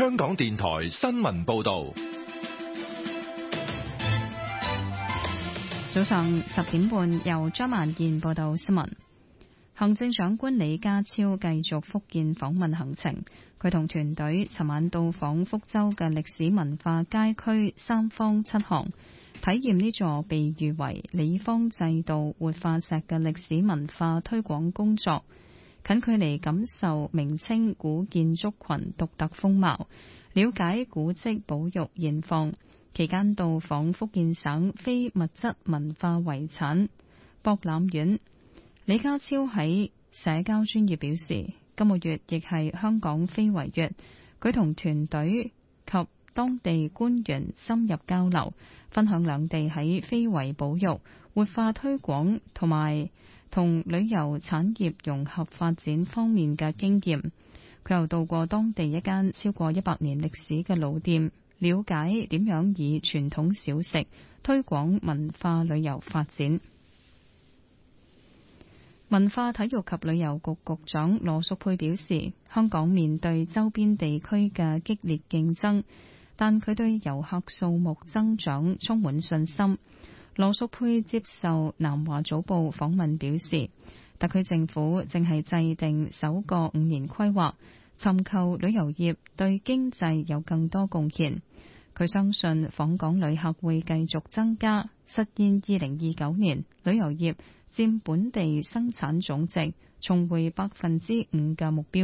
香港電台新聞報道。 早上10點半，由張萬燕報道新聞。行政長官李家超繼續福建訪問行程，佢同團隊尋晚到訪福州嘅歷史文化街區三坊七巷，體驗呢座被譽為理坊制度活化石嘅歷史文化推廣工作，近距離感受明清古建築群獨特風貌，了解古蹟保育現況。期間到訪福建省非物質文化遺產博覽院。李家超喺社交專頁表示，今個月亦係香港非遺月，佢同團隊及當地官員深入交流，分享兩地喺非遺保育、活化推廣同埋同旅遊產業融合發展方面嘅經驗。佢又到過當地一間超過100年歷史嘅老店，了解點樣以傳統小食推廣文化旅遊發展。文化體育及旅遊局局長羅淑佩表示，香港面對周邊地區嘅激烈競爭，但佢對遊客數目增長充滿信心。羅淑佩接受南華早報訪問表示，特區政府正係制定首個5年規劃，尋求旅遊業對經濟有更多貢獻。佢相信訪港旅客會繼續增加，實現2029年旅遊業佔本地生產總值重回5%嘅目標。